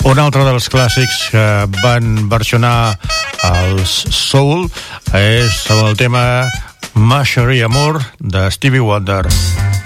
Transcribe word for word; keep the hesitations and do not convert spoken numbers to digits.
Un altre dels clàssics que van versionar els Soul és el tema Masher i Amor de Stevie Wonder.